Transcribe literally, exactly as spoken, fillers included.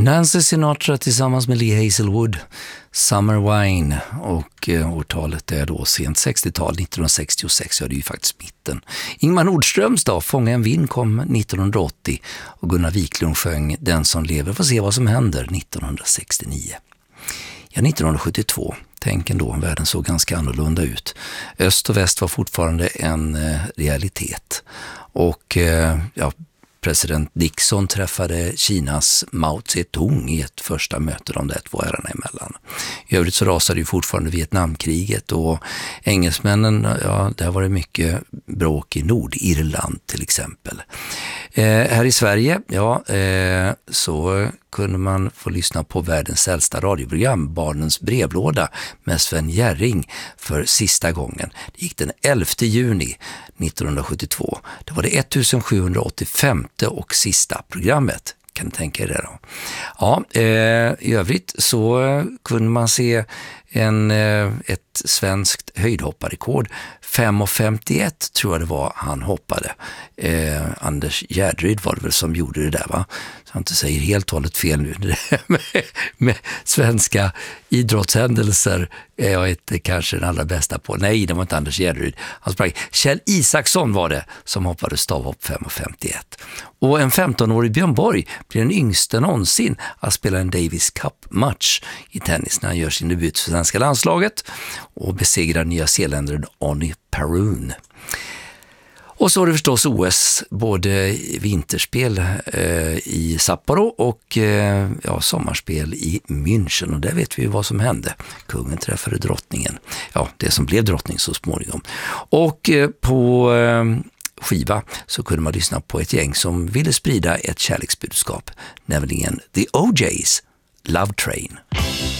Nancy Sinatra tillsammans med Lee Hazelwood, Summer Wine, och eh, årtalet är då sent sextiotal, nittonhundrasextiosex, ja det är ju faktiskt mitten. Ingmar Nordströms då, Fånga en vind, kom nittonhundraåttio och Gunnar Wiklund sjöng Den som lever får se vad som händer nittonhundrasextionio. Ja, nittonhundrasjuttiotvå, tänk ändå, världen såg ganska annorlunda ut. Öst och väst var fortfarande en eh, realitet och eh, ja, president Nixon träffade Kinas Mao Zedong i ett första möte de där två herrarna emellan. I övrigt så rasade ju fortfarande Vietnamkriget och engelsmännen, ja, där var det mycket bråk i Nordirland till exempel. Eh, här i Sverige, ja, eh, så kunde man få lyssna på världens äldsta radioprogram, Barnens brevlåda med Sven Jerring för sista gången. Det gick den elfte juni nittonhundrasjuttiotvå. Det var det sjuttonhundraåttiofemte och sista programmet. Kan ni tänka er det då? Ja, eh, i övrigt så kunde man se en, eh, ett svenskt höjdhopparrekord. fem komma femtioett tror jag det var han hoppade. Eh, Anders Gärdryd var det väl som gjorde det där, va? Så jag inte säger helt och hållet fel nu. med, med svenska idrottshändelser är jag inte kanske den allra bästa på. Nej, det var inte Anders Gärdryd. Han sprang. Kjell Isaksson var det som hoppade stavhopp fem komma femtioett. Och en femtonårig Björn Borg blir den yngste någonsin att spela en Davis Cup-match i tennis när han gör sin debut för svenska landslaget och besegrar nya zeeländaren Oni Perun. Och så har det förstås O S, både vinterspel eh, i Sapporo och eh, ja, sommarspel i München. Och där vet vi ju vad som hände. Kungen träffade drottningen. Ja, det som blev drottning så småningom. Och eh, på eh, skiva så kunde man lyssna på ett gäng som ville sprida ett kärleksbudskap, nämligen The O J's Love Train.